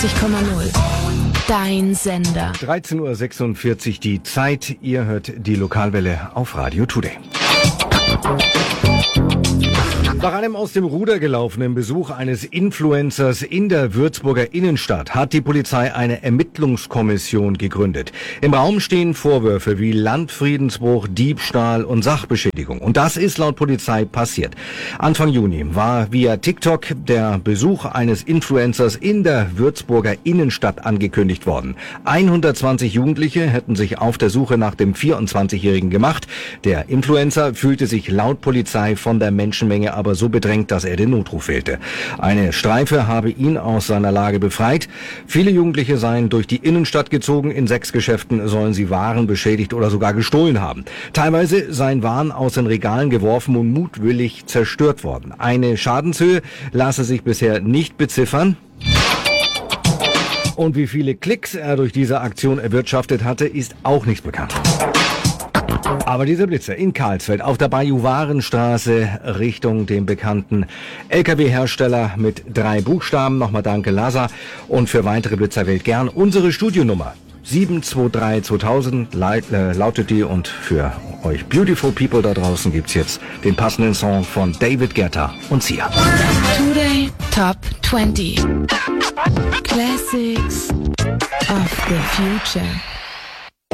Dein Sender. 13:46 Uhr die Zeit. Ihr hört die Lokalwelle auf Radio Today. Nach einem aus dem Ruder gelaufenen Besuch eines Influencers in der Würzburger Innenstadt hat die Polizei eine Ermittlungskommission gegründet. Im Raum stehen Vorwürfe wie Landfriedensbruch, Diebstahl und Sachbeschädigung. Und das ist laut Polizei passiert. Anfang Juni war via TikTok der Besuch eines Influencers in der Würzburger Innenstadt angekündigt worden. 120 Jugendliche hätten sich auf der Suche nach dem 24-Jährigen gemacht. Der Influencer fühlte sich laut Polizei von der Menschenmenge aber so bedrängt, dass er den Notruf wählte. Eine Streife habe ihn aus seiner Lage befreit. Viele Jugendliche seien durch die Innenstadt gezogen. In 6 Geschäften sollen sie Waren beschädigt oder sogar gestohlen haben. Teilweise seien Waren aus den Regalen geworfen und mutwillig zerstört worden. Eine Schadenshöhe lasse sich bisher nicht beziffern. Und wie viele Klicks er durch diese Aktion erwirtschaftet hatte, ist auch nicht bekannt. Aber diese Blitze in Karlsfeld auf der Bajuwarenstraße Richtung dem bekannten LKW-Hersteller mit 3 Buchstaben. Nochmal danke Lasa. Und für weitere Blitzer wählt gern unsere Studionummer. 723 2000 lautet die, und für euch Beautiful People da draußen gibt's jetzt den passenden Song von David Guetta und Sia. Today Top 20 Classics of the Future.